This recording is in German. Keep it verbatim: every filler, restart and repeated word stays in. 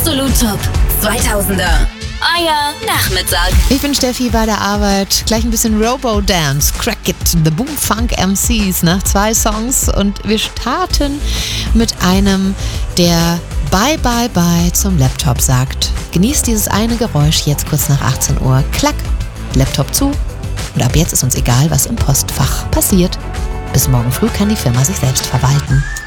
Absolut Top zweitausender. Euer Nachmittag. Ich bin Steffi bei der Arbeit. Gleich ein bisschen Robo-Dance. Crack It, The Boom Funk M Cs nach zwei Songs. Und wir starten mit einem, der Bye Bye Bye zum Laptop sagt. Genießt dieses eine Geräusch jetzt kurz nach achtzehn Uhr. Klack, Laptop zu. Und ab jetzt ist uns egal, was im Postfach passiert. Bis morgen früh kann die Firma sich selbst verwalten.